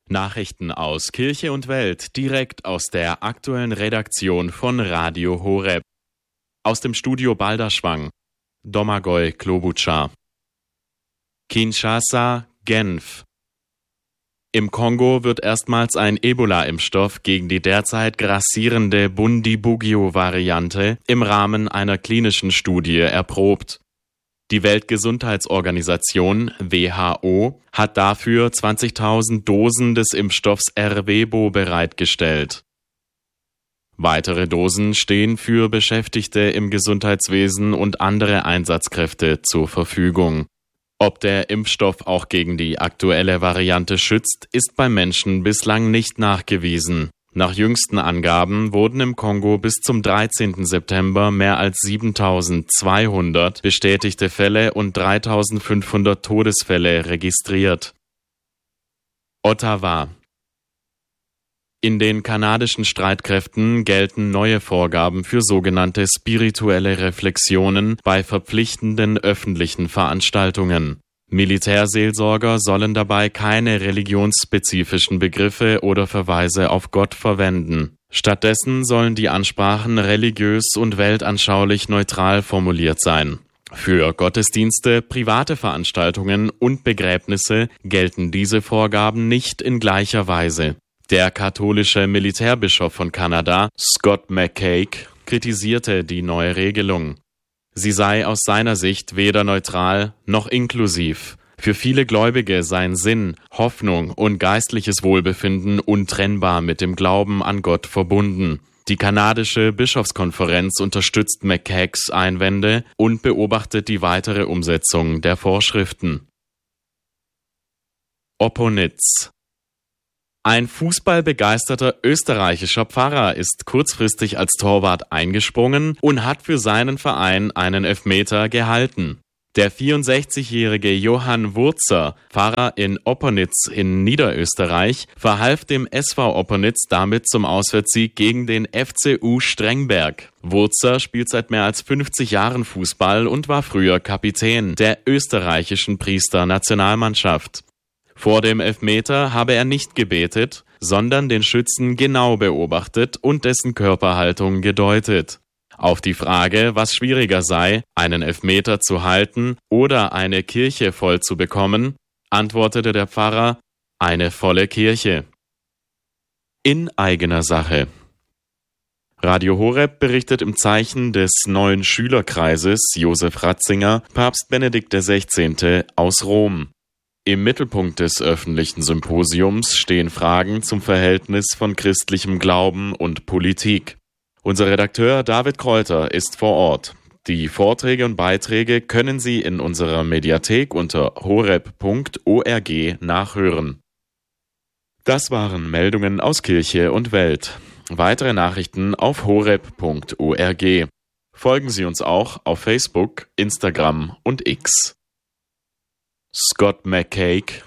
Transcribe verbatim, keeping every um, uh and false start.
Nachrichten aus Kirche und Welt direkt aus der aktuellen Redaktion von Radio Horeb. Aus dem Studio Balderschwang, Domagoj Klobuchar. Kinshasa, Genf. Im Kongo wird erstmals ein Ebola-Impfstoff gegen die derzeit grassierende Bundibugyo-Variante im Rahmen einer klinischen Studie erprobt. Die Weltgesundheitsorganisation W H O hat dafür zwanzigtausend Dosen des Impfstoffs Ervebo bereitgestellt. Weitere Dosen stehen für Beschäftigte im Gesundheitswesen und andere Einsatzkräfte zur Verfügung. Ob der Impfstoff auch gegen die aktuelle Variante schützt, ist beim Menschen bislang nicht nachgewiesen. Nach jüngsten Angaben wurden im Kongo bis zum dreizehnten September mehr als siebentausendzweihundert bestätigte Fälle und dreitausendfünfhundert Todesfälle registriert. Ottawa. In den kanadischen Streitkräften gelten neue Vorgaben für sogenannte spirituelle Reflexionen bei verpflichtenden öffentlichen Veranstaltungen. Militärseelsorger sollen dabei keine religionsspezifischen Begriffe oder Verweise auf Gott verwenden. Stattdessen sollen die Ansprachen religiös und weltanschaulich neutral formuliert sein. Für Gottesdienste, private Veranstaltungen und Begräbnisse gelten diese Vorgaben nicht in gleicher Weise. Der katholische Militärbischof von Kanada, Scott McCaig, kritisierte die neue Regelung. Sie sei aus seiner Sicht weder neutral noch inklusiv. Für viele Gläubige seien Sinn, Hoffnung und geistliches Wohlbefinden untrennbar mit dem Glauben an Gott verbunden. Die kanadische Bischofskonferenz unterstützt McCaigs Einwände und beobachtet die weitere Umsetzung der Vorschriften. Opponitz. Ein fußballbegeisterter österreichischer Pfarrer ist kurzfristig als Torwart eingesprungen und hat für seinen Verein einen Elfmeter gehalten. Der vierundsechzigjährige Johann Wurzer, Pfarrer in Opponitz in Niederösterreich, verhalf dem S V Opponitz damit zum Auswärtssieg gegen den F C U Strengberg. Wurzer spielt seit mehr als fünfzig Jahren Fußball und war früher Kapitän der österreichischen Priester-Nationalmannschaft. Vor dem Elfmeter habe er nicht gebetet, sondern den Schützen genau beobachtet und dessen Körperhaltung gedeutet. Auf die Frage, was schwieriger sei, einen Elfmeter zu halten oder eine Kirche voll zu bekommen, antwortete der Pfarrer, eine volle Kirche. In eigener Sache. Radio Horeb berichtet im Zeichen des neuen Schülerkreises Josef Ratzinger, Papst Benedikt der Sechzehnte aus Rom. Im Mittelpunkt des öffentlichen Symposiums stehen Fragen zum Verhältnis von christlichem Glauben und Politik. Unser Redakteur David Kräuter ist vor Ort. Die Vorträge und Beiträge können Sie in unserer Mediathek unter horeb punkt org nachhören. Das waren Meldungen aus Kirche und Welt. Weitere Nachrichten auf horeb punkt org. Folgen Sie uns auch auf Facebook, Instagram und X. Scott McCaig,